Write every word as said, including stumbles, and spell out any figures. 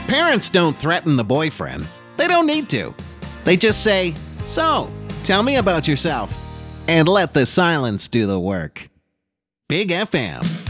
Parents don't threaten the boyfriend. They don't need to. They just say, "So, tell me about yourself," and let the silence do the work. Big F M.